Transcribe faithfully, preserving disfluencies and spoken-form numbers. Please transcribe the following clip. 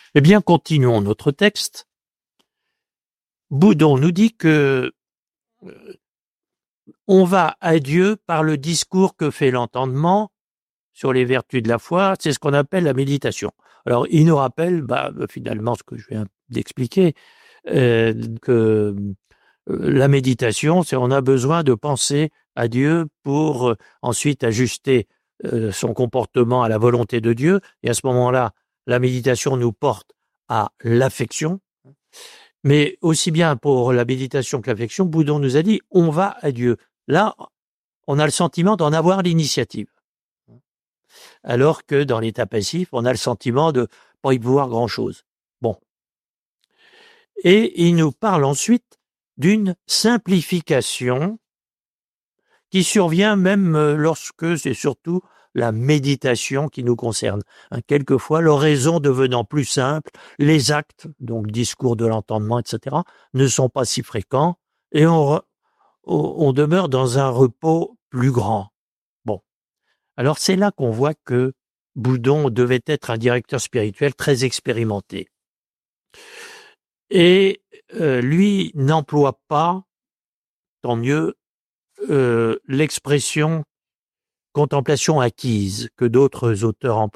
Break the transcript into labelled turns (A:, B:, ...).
A: Eh bien, continuons notre texte. Boudon nous dit que euh, on va à Dieu par le discours que fait l'entendement sur les vertus de la foi. C'est ce qu'on appelle la méditation. Alors, il nous rappelle, bah, finalement, ce que je viens d'expliquer, euh, que euh, la méditation, c'est on a besoin de penser à Dieu pour euh, ensuite ajuster euh, son comportement à la volonté de Dieu. Et à ce moment-là, la méditation nous porte à l'affection. Mais aussi bien pour la méditation que l'affection, Boudon nous a dit, on va à Dieu. Là, on a le sentiment d'en avoir l'initiative. Alors que dans l'état passif, on a le sentiment de pas y pouvoir grand-chose. Bon. Et il nous parle ensuite d'une simplification qui survient même lorsque c'est surtout la méditation qui nous concerne. Hein, quelquefois, l'oraison devenant plus simple, les actes, donc discours de l'entendement, et cetera, ne sont pas si fréquents et on, on demeure dans un repos plus grand. Bon. Alors c'est là qu'on voit que Boudon devait être un directeur spirituel très expérimenté. Et euh, lui n'emploie pas, tant mieux, euh, l'expression contemplation acquise que d'autres auteurs emploient.